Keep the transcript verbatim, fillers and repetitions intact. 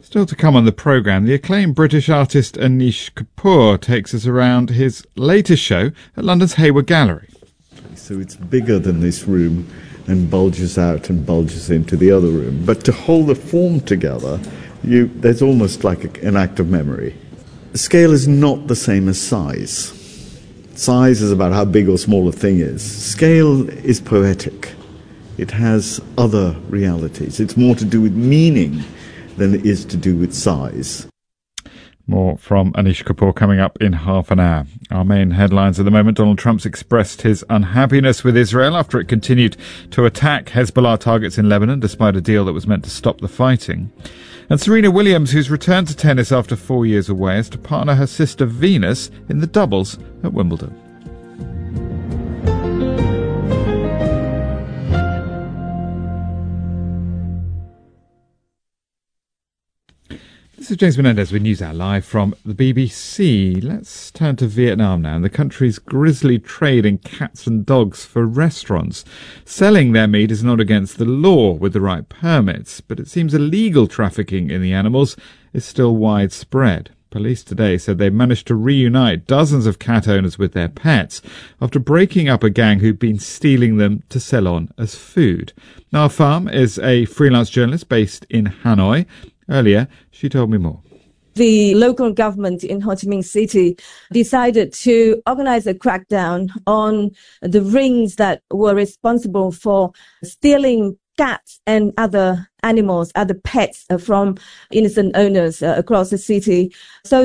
Still to come on the programme, the acclaimed British artist Anish Kapoor takes us around his latest show at London's Hayward Gallery. So it's bigger than this room and bulges out and bulges into the other room. But to hold the form together, you, there's almost like a, an act of memory. Scale is not the same as size. Size is about how big or small a thing is. Scale is poetic. It has other realities. It's more to do with meaning than it is to do with size. More from Anish Kapoor coming up in half an hour. Our main headlines at the moment: Donald Trump's expressed his unhappiness with Israel after it continued to attack Hezbollah targets in Lebanon despite a deal that was meant to stop the fighting. And Serena Williams, who's returned to tennis after four years away, is to partner her sister Venus in the doubles at Wimbledon. This is James Menendez with NewsHour live from the B B C. Let's turn to Vietnam now and the country's grisly trade in cats and dogs for restaurants. Selling their meat is not against the law with the right permits, but it seems illegal trafficking in the animals is still widespread. Police today said they managed to reunite dozens of cat owners with their pets after breaking up a gang who'd been stealing them to sell on as food. Now, Pham is a freelance journalist based in Hanoi. Earlier, she told me more. The local government in Ho Chi Minh City decided to organize a crackdown on the rings that were responsible for stealing cats and other animals, other pets from innocent owners across the city. So